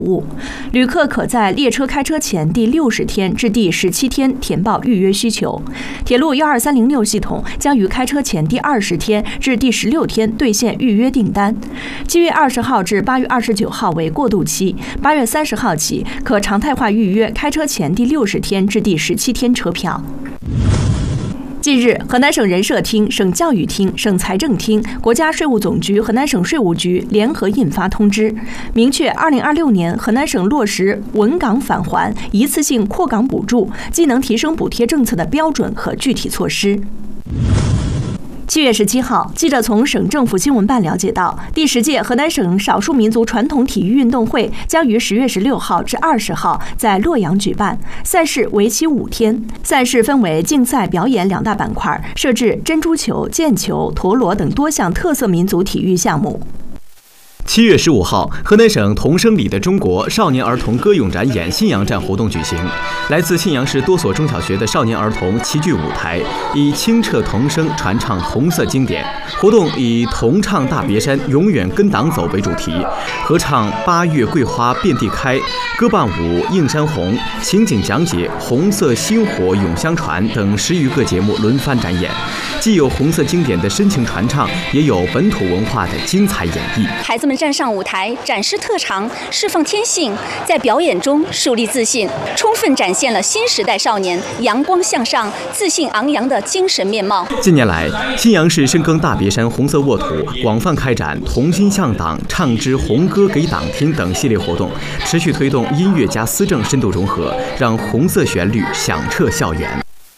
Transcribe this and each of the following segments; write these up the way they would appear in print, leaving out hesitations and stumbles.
务，旅客可在列车开车前第60天至第17天填报预约需求。铁路12306系统将于开车前第20天至第16天兑现预约订单。7月20号至8月29号为过渡期，8月30号起可常态化预约开车前第60天至第17天车票。近日，河南省人社厅、省教育厅、省财政厅、国家税务总局、河南省税务局联合印发通知，明确2026年河南省落实稳岗返还、一次性扩岗补助、技能提升补贴政策的标准和具体措施。7月17号，记者从省政府新闻办了解到，第10届河南省少数民族传统体育运动会将于10月16号至20号在洛阳举办，赛事为期5天。赛事分为竞赛、表演2大板块，设置珍珠球、毽球、陀螺等多项特色民族体育项目。 7月15号，河南省童声里的中国少年儿童歌咏展演信阳站活动举行，来自信阳市多所中小学的少年儿童齐聚舞台，以清澈童声传唱红色经典。活动以童唱大别山永远跟党走为主题，合唱8月桂花遍地开、歌棒舞映山红、情景讲解红色星火永相传等10余个节目轮番展演，既有红色经典的深情传唱，也有本土文化的精彩演绎。 孩子们站上舞台，展示特长，释放天性，在表演中树立自信，充分展现了新时代少年阳光向上、自信昂扬的精神面貌。 近年来，信阳市深耕大别山红色沃土，广泛开展同心向党、唱支红歌给党听等系列活动，持续推动音乐加思政深度融合，让红色旋律响彻校园。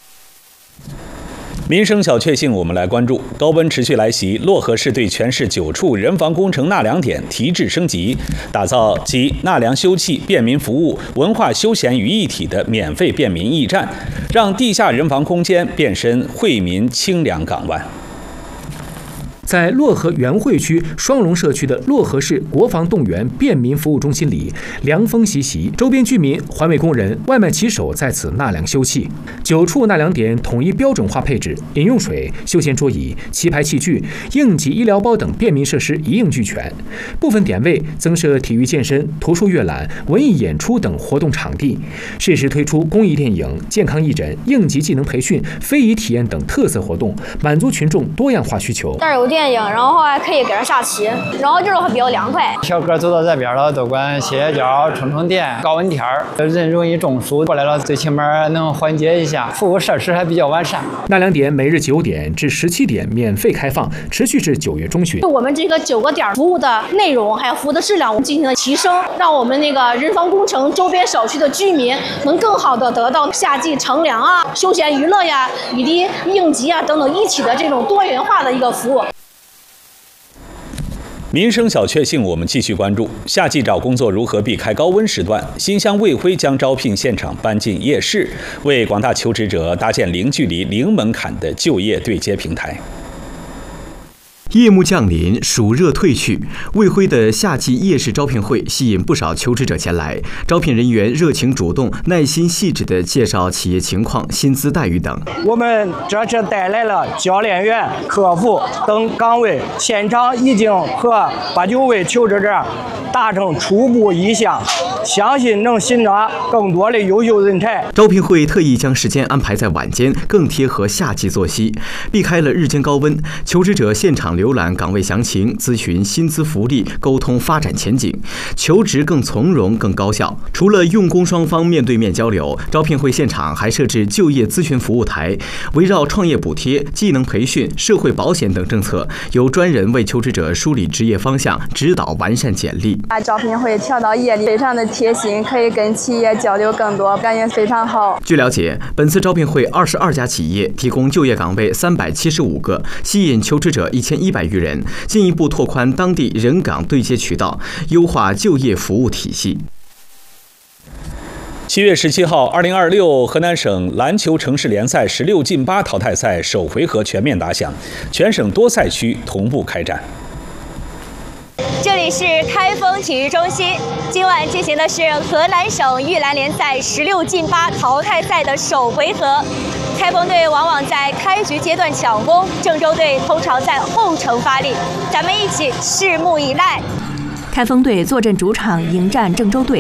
民生小确幸，我们来关注。高温持续来袭，漯河市对全市9处人防工程纳凉点提质升级，打造集纳凉休憩、便民服务、文化休闲于一体的免费便民驿站，让地下人防空间变身惠民清凉港湾。 在漯河原汇区双龙社区的漯河市国防动员便民服务中心里，凉风习习，周边居民、环卫工人、外卖骑手在此纳凉休憩。9处纳凉点统一标准化配置，饮用水、休闲桌椅、棋牌器具、应急医疗包等便民设施一应俱全。部分点位增设体育健身、图书阅览、文艺演出等活动场地，适时推出公益电影、健康义诊、应急技能培训、非遗体验等特色活动，满足群众多样化需求。 这儿有电影，然后还可以给人下棋，然后就是还比较凉快。 小哥走到这边了，都管歇歇脚、充充电。高温天儿，人容易中暑，过来了最起码能缓解一下。服务设施还比较完善。 纳凉点每日9点至17点免费开放，持续至9月中旬。 我们这个9个点服务的内容还有服务的质量进行了提升，让我们那个人防工程周边小区的居民能更好的得到夏季乘凉啊、休闲娱乐呀、以及应急啊等等一体的这种多元化的一个服务。 民生小确幸，我们继续关注。夏季找工作如何避开高温时段？新乡卫辉将招聘现场搬进夜市，为广大求职者搭建零距离、零门槛的就业对接平台。 夜幕降临，暑热退去，卫辉的夏季夜市招聘会吸引不少求职者前来。招聘人员热情主动、耐心细致地介绍企业情况、薪资待遇等。 我们这次带来了教练员、客服等岗位，现场已经和8、9位求职者达成初步意向，相信能吸纳更多的优秀人才。 招聘会特意将时间安排在晚间，更贴合夏季作息，避开了日间高温。求职者现场浏览岗位详情，咨询薪资福利，沟通发展前景，求职更从容更高效。除了用工双方面对面交流，招聘会现场还设置就业咨询服务台，围绕创业补贴、技能培训、社会保险等政策，有专人为求职者梳理职业方向，指导完善简历。 把招聘会调到夜里，非常的贴心，可以跟企业交流更多，感觉非常好。 据了解，本次招聘会22家企业提供就业岗位375个，吸引求职者1100余人，进一步拓宽当地人岗对接渠道，优化就业服务体系。 7月17号，2026河南省篮球城市联赛16进8淘汰赛首回合全面打响，全省多赛区同步开战。 这里是开封体育中心，今晚进行的是河南省玉篮联赛16进8淘汰赛的首回合。开封队往往在开局阶段抢攻，郑州队通常在后程发力。咱们一起拭目以待。 开封队坐镇主场迎战郑州队，